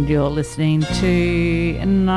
you're listening to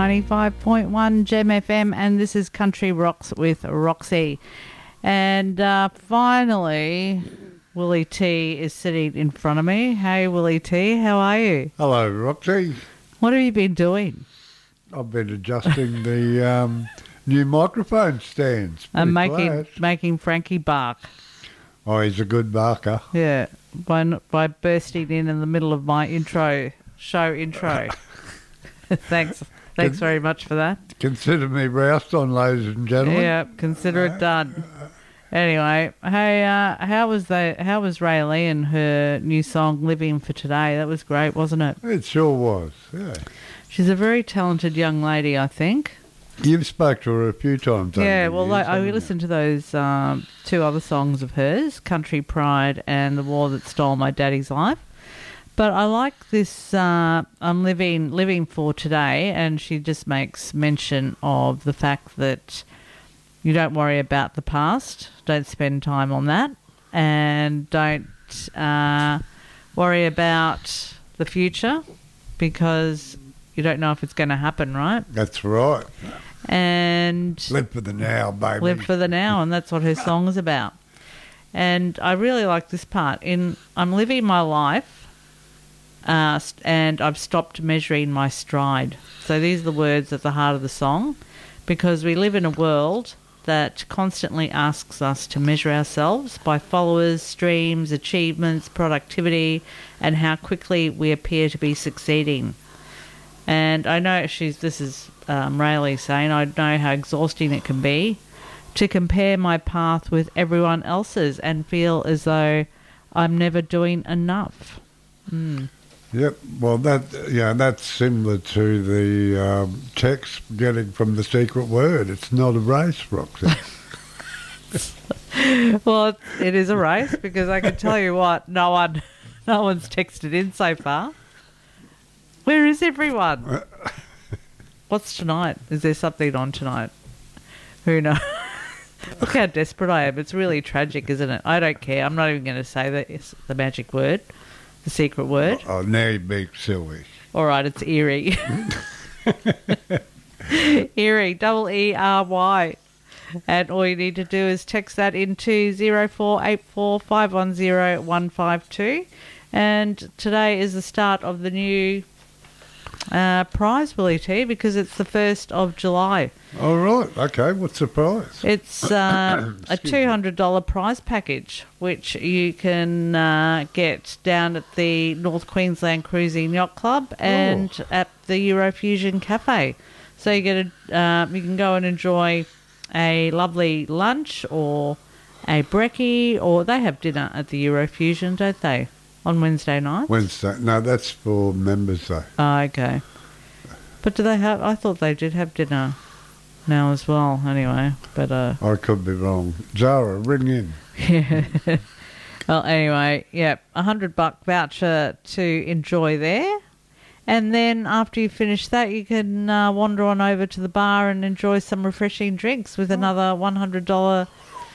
95.1 Gem FM, and this is Country Rocks with Roxy. And finally, Willie T is sitting in front of me. Hey, Willie T, how are you? Hello, Roxy. What have you been doing? I've been adjusting the new microphone stands. I'm making Frankie bark. Oh, he's a good barker. Yeah, by bursting in the middle of my show intro. Thanks very much for that. Consider me roused on, ladies and gentlemen. Yeah, consider it done. Anyway, hey, how was Rayleigh and her new song "Living for Today"? That was great, wasn't it? It sure was. Yeah. She's a very talented young lady, I think. You've spoke to her a few times. Yeah, well, I listened to those two other songs of hers, Country Pride and The War That Stole My Daddy's Life. But I like this, I'm living for today, and she just makes mention of the fact that you don't worry about the past, don't spend time on that, and don't worry about the future because you don't know if it's going to happen, right? That's right. And live for the now, baby. Live for the now, and that's what her song is about. And I really like this part. I'm living my life, and I've stopped measuring my stride. So these are the words at the heart of the song, because we live in a world that constantly asks us to measure ourselves by followers, streams, achievements, productivity, and how quickly we appear to be succeeding. And I know this is Rayleigh saying, I know how exhausting it can be to compare my path with everyone else's and feel as though I'm never doing enough. Mm. Yep. Well, that's similar to the text getting from the secret word. It's not a race, Roxy. Well, it is a race because I can tell you what, no one's texted in so far. Where is everyone? What's tonight? Is there something on tonight? Who knows? Look how desperate I am. It's really tragic, isn't it? I don't care. I'm not even going to say the magic word, the secret word. Oh, now you're being silly. All right, it's Eerie. Eerie, EERY. And all you need to do is text that into 0484 510 152. And today is the start of the new prize, Willie T, because it's the 1st of July. All right. Okay. What's the prize? It's a $200 prize package, which you can get down at the North Queensland Cruising Yacht Club and at the Eurofusion Cafe. So you can go and enjoy a lovely lunch or a brekkie, or they have dinner at the Eurofusion, don't they? On Wednesday night? Wednesday. No, that's for members, though. Oh, okay. But do they have... I thought they did have dinner now as well, anyway. But I could be wrong. Zara, ring in. Yeah. Well, anyway, yeah, $100 voucher to enjoy there. And then after you finish that, you can wander on over to the bar and enjoy some refreshing drinks with another $100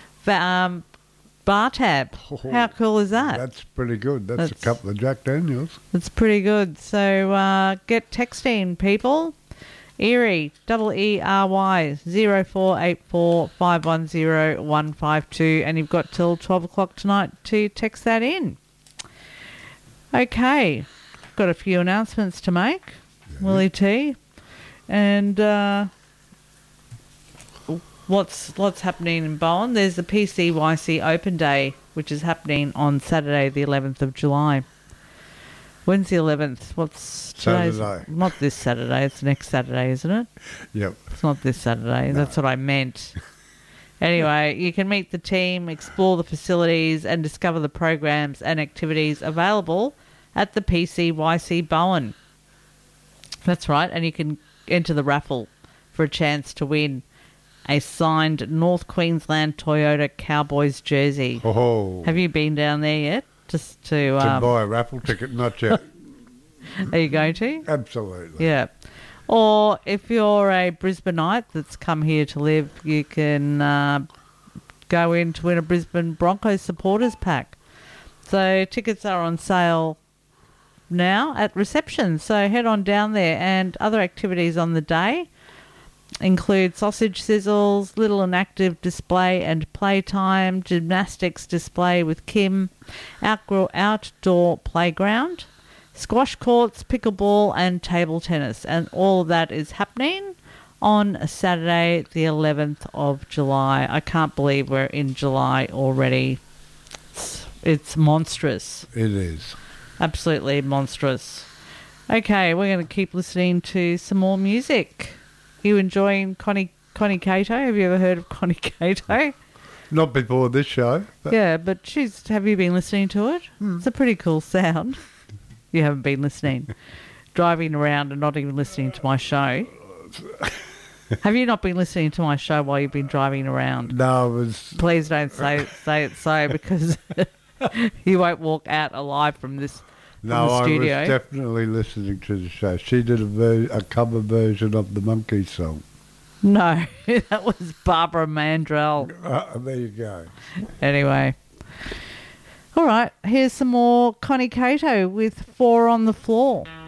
bar tab. How cool is that? That's pretty good. That's a couple of Jack Daniels. That's pretty good. So get texting, people. Eerie, EERY, 0484 510 152. And you've got till 12 o'clock tonight to text that in. Okay. Got a few announcements to make, Willie T. And... What's Happening in Bowen? There's the PCYC Open Day, which is happening on Saturday, the 11th of July. When's the 11th? What's today's? Saturday. Not this Saturday. It's next Saturday, isn't it? Yep. It's not this Saturday. No. That's what I meant. Anyway, you can meet the team, explore the facilities, and discover the programs and activities available at the PCYC Bowen. That's right, and you can enter the raffle for a chance to win a signed North Queensland Toyota Cowboys jersey. Oh. Have you been down there yet? Just to buy a raffle ticket? Not yet. Are you going to? Absolutely. Yeah. Or if you're a Brisbaneite that's come here to live, you can go in to win a Brisbane Broncos supporters pack. So tickets are on sale now at reception. So head on down there. And other activities on the day include sausage sizzles, little and active display and playtime, gymnastics display with Kim, outdoor playground, squash courts, pickleball and table tennis. And all of that is happening on Saturday the 11th of July. I can't believe we're in July already. It's monstrous. It is. Absolutely monstrous. Okay, we're going to keep listening to some more music. You enjoying Connie Cato? Have you ever heard of Connie Cato? Not before this show. But Yeah, but have you been listening to it? It's a pretty cool sound. You haven't been listening. Driving around and not even listening to my show. Have you not been listening to my show while you've been driving around? No, it was... Please don't say it so, because you won't walk out alive from this No, the I studio. was definitely listening to the show. She did a cover version of the Monkey song. No, that was Barbara Mandrell. There you go. Anyway. All right, here's some more Connie Cato with 4 on the Floor.